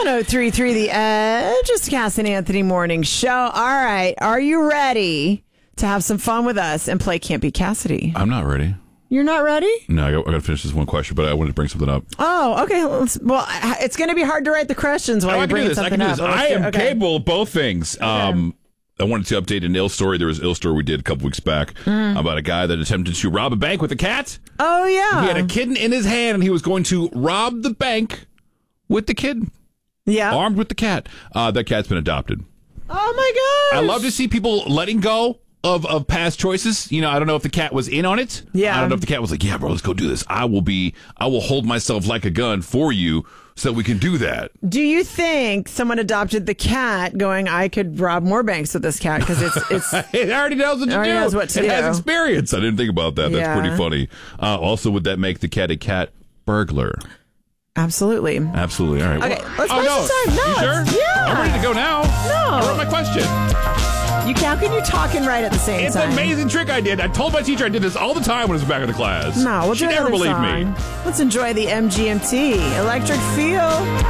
103.3 The Edge. It's the Cass and Anthony Morning Show. All right. Are you ready to have some fun with us and play Can't Be Cassidy? I'm not ready. You're not ready? No, I got to finish this one question, but I wanted to bring something up. Oh, okay. Well, it's going to be hard to write the questions while you're bringing something up. I am capable of both things. Okay. I wanted to update an ill story. There was an ill story we did a couple weeks back about a guy that attempted to rob a bank with a cat. Oh, yeah. He had a kitten in his hand, and he was going to rob the bank with the kitten. Yeah. Armed with the cat. That cat's been adopted. Oh, my gosh. I love to see people letting go of past choices. You know, I don't know if the cat was in on it. Yeah. I don't know if the cat was like, yeah, bro, let's go do this. I will hold myself like a gun for you so that we can do that. Do you think someone adopted the cat going, I could rob more banks with this cat? Because it's it already knows what to do. Knows what to do. It has experience. I didn't think about that. That's Yeah. pretty funny. Also, would that make the cat a cat burglar? Absolutely. Absolutely. All right. Okay, Well, let's waste some time. No, you sure? yeah. I'm ready to go now. No. I wrote my question. How can you talk and write at the same It's time? an amazing trick I did. I told my teacher I did this all the time when I was back in the class. No, we'll she do never another believed song. me. Let's enjoy the MGMT Electric Feel.